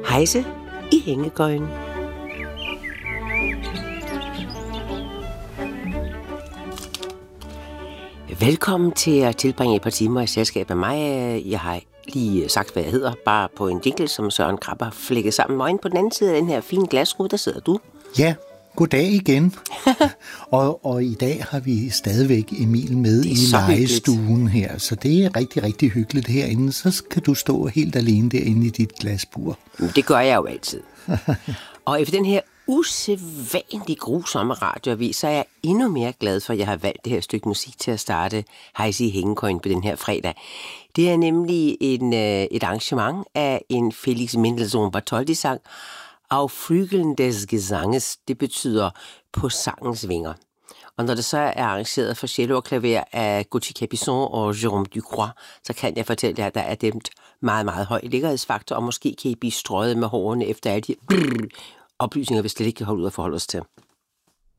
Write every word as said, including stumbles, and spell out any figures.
Heise i hængekøjen. Velkommen til at tilbringe et par timer i selskab med mig. Jeg har lige sagt, hvad jeg hedder, bare på en jingle, som Søren Krabbe har flækket sammen med øjnene. På den anden side af den her fine glasrude, der sidder du. Ja, goddag igen. og, og i dag har vi stadigvæk Emil med i legestuen her, så det er rigtig, rigtig hyggeligt herinde. Så kan du stå helt alene derinde i dit glasbur. Det gør jeg jo altid. Og efter den her usædvanlig grusomme radioavis, så er jeg endnu mere glad for, at jeg har valgt det her stykke musik til at starte Heise i hængekøjen på den her fredag. Det er nemlig en, et arrangement af en Felix Mendelssohn Bartholdy-sang, Auf Flügeln des Gesanges. Det betyder på sangens vinger. Og når det så er arrangeret for cello og klaver af Gauthier Capuçon og Jérôme Ducroix, så kan jeg fortælle jer, at der er dæmt meget, meget høj lækkerhedsfaktor, og måske kan I blive strøget med hårene efter alle de brrr, oplysninger, vi slet ikke kan holde ud at forholde os til.